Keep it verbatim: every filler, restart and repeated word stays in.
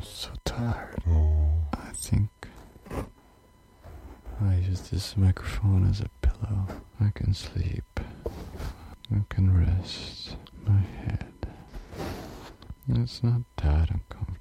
so tired. Oh. I think I use this microphone as a pillow. I can sleep. I can rest my head. It's not that uncomfortable.